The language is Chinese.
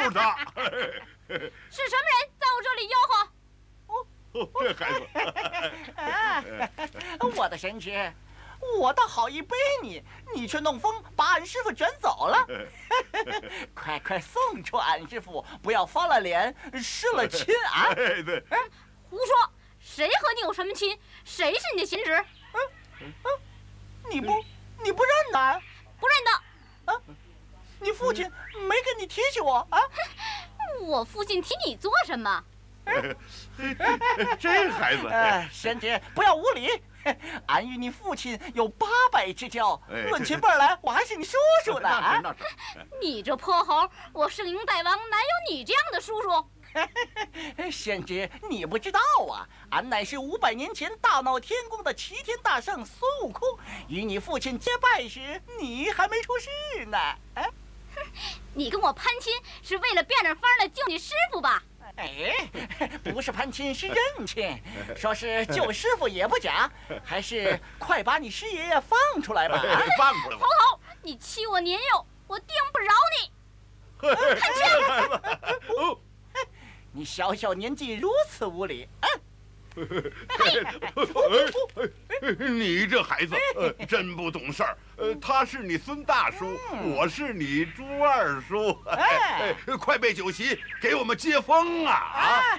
就是他。 是什么人在我这里吆喝？ 这孩子， 我的神职，我倒好意背你，你却弄风把俺师傅卷走了。快送出俺师傅，不要翻了脸失了亲啊！ 对， 胡说！谁和你有什么亲？谁是你的贤侄？ 你不认呐？ 不认得。 啊？你父亲没跟你提起我啊？ 我父亲提你做什么？ 这孩子， 贤侄不要无礼。俺与你父亲有800之交，论起辈来，我还是你叔叔呢啊！ 你这泼猴！我圣婴大王哪有你这样的叔叔？ 贤侄，你不知道啊，俺乃是500年前大闹天宫的齐天大圣孙悟空，与你父亲结拜时，你还没出世呢。哎， 你跟我攀亲是为了变着法的救你师傅吧？ 哎，不是攀亲，是认亲。说是救师傅也不假，还是快把你师爷爷放出来吧！ 放出来吧！ 头头，你欺我年幼，我定不饶你！ 看见！ 你小小年纪如此无礼， 你这孩子真不懂事儿。他是你孙大叔，我是你朱二叔。快备酒席，给我们接风啊！